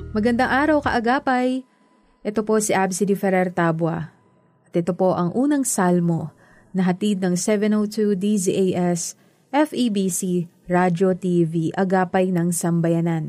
Magandang araw kaagapay. Ito po si Absi Di Ferrer Tabua. At ito po ang unang salmo na hatid ng 702 DZAS FEBC Radio TV Agapay ng Sambayanan.